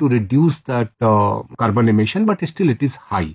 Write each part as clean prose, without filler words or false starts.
to reduce that carbon emission, but still it is high.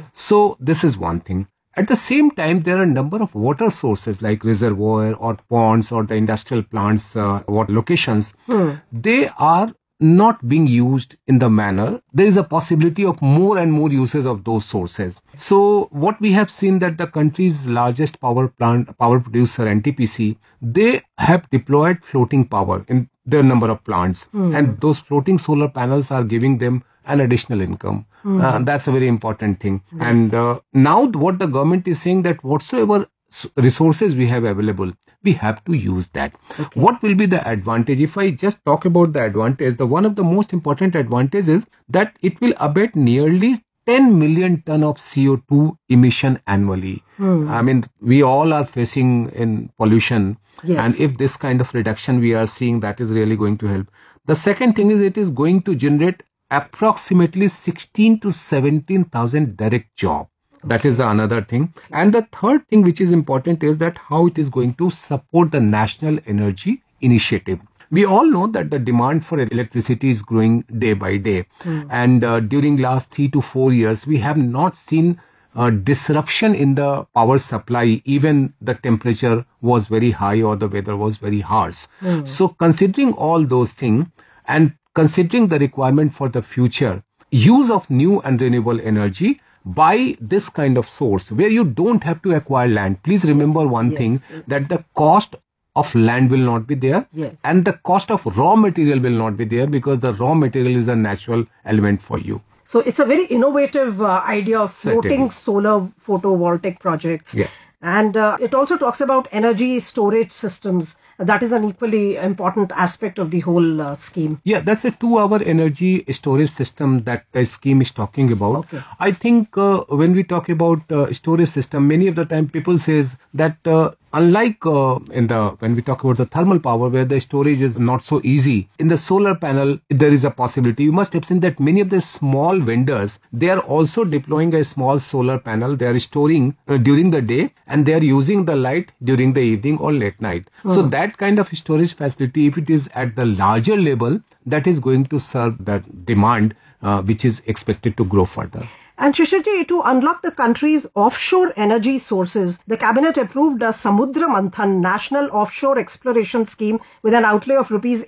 So this is one thing. At the same time, there are a number of water sources like reservoir or ponds or the industrial plants, water locations. They are not being used in the manner. There is a possibility of more and more uses of those sources. So what we have seen that the country's largest power producer, NTPC, they have deployed floating power in their number of plants. And those floating solar panels are giving them an additional income. That's a very important thing. Yes. And now what the government is saying that whatsoever resources we have available, we have to use that. Okay. What will be the advantage? If I just talk about the advantage, the one of the most important advantages is that it will abate nearly 10 million ton of CO2 emission annually. I mean, we all are facing in pollution. Yes. And if this kind of reduction we are seeing, that is really going to help. The second thing is it is going to generate approximately 16 to 17,000 direct jobs. That is another thing. And the third thing which is important is that how it is going to support the National Energy Initiative. We all know that the demand for electricity is growing day by day. And during last 3 to 4 years, we have not seen disruption in the power supply. Even the temperature was very high or the weather was very harsh. So considering all those things and considering the requirement for the future, use of new and renewable energy by this kind of source where you don't have to acquire land. Please remember one thing, that the cost of land will not be there and the cost of raw material will not be there because the raw material is a natural element for you. So it's a very innovative idea of floating solar photovoltaic projects. Yeah. And it also talks about energy storage systems. That is an equally important aspect of the whole scheme. Yeah, that's a 2-hour energy storage system that the scheme is talking about. Okay. I think when we talk about storage system, many of the time people says that unlike when we talk about the thermal power where the storage is not so easy, in the solar panel there is a possibility. You must have seen that many of the small vendors, they are also deploying a small solar panel. They are storing during the day and they are using the light during the evening or late night. So that kind of storage facility, if it is at the larger level, that is going to serve that demand which is expected to grow further. And Shishirji, to unlock the country's offshore energy sources, the cabinet approved a Samudra Manthan National Offshore Exploration Scheme with an outlay of rupees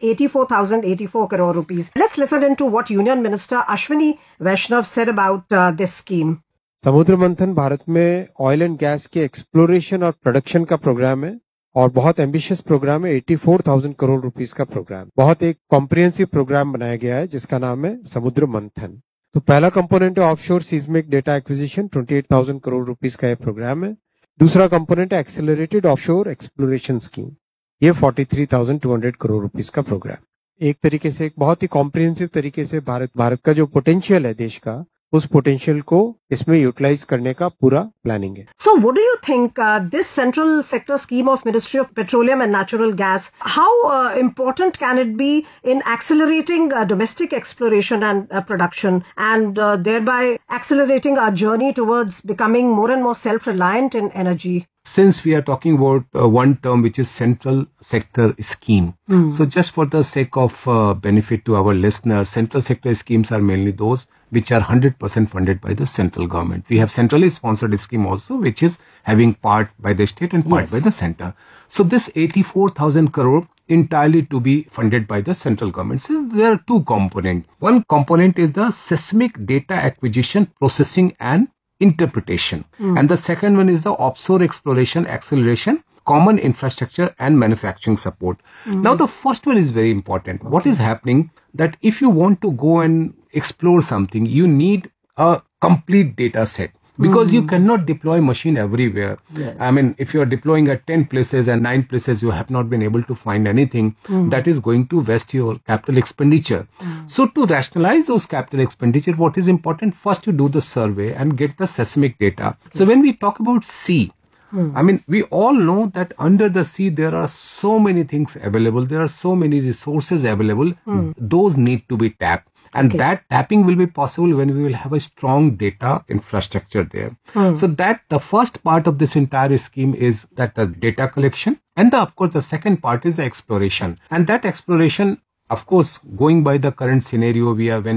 84,084 crore rupees. Let's listen into what Union Minister Ashwini Vaishnav said about this scheme. समुद्र मंथन भारत में oil and gas के exploration और production का programme है और बहुत ambitious programme है। 84,000 करोड़ रुपीस का प्रोग्राम, बहुत एक कॉम्प्रिहेंसिव प्रोग्राम बनाया गया है जिसका नाम है समुद्र मंथन। तो पहला कंपोनेंट है offshore seismic data acquisition, 28,000 crore rupees का ये प्रोग्राम है। दूसरा कंपोनेंट है एक्सेलरेटेड ऑफशोर एक्सप्लोरेशन स्कीम, ये 43,200 करोड़ रुपीस का प्रोग्राम। एक तरीके से एक बहुत ही कॉम्प्रिहेंसिव तरीके से भारत का जो पोटेंशियल है देश का, उस पोटेंशियल को इसमें यूटिलाइज करने का पूरा प्लानिंग है। So what do you think this central sector scheme of Ministry of Petroleum and Natural Gas, how important can it be in accelerating domestic exploration and production and thereby accelerating our journey towards becoming more and more self-reliant in energy? Since we are talking about one term which is central sector scheme, so just for the sake of benefit to our listeners, central sector schemes are mainly those which are 100% funded by the central government. We have centrally sponsored scheme also which is having part by the state and part by the center. So this 84,000 crore entirely to be funded by the central government. So there are two components. One component is the seismic data acquisition, processing and interpretation. And the second one is the offshore exploration, acceleration, common infrastructure and manufacturing support. Now the first one is very important. What is happening that if you want to go and explore something, you need a complete data set. Because you cannot deploy machine everywhere. Yes. I mean, if you are deploying at 10 places and 9 places, you have not been able to find anything, that is going to waste your capital expenditure. So to rationalize those capital expenditure, what is important? First, you do the survey and get the seismic data. So when we talk about sea, I mean, we all know that under the sea, there are so many things available. There are so many resources available. Those need to be tapped. And that tapping will be possible when we will have a strong data infrastructure there. So that the first part of this entire scheme is that the data collection. And of course, the second part is the exploration. And that exploration, of course, going by the current scenario, when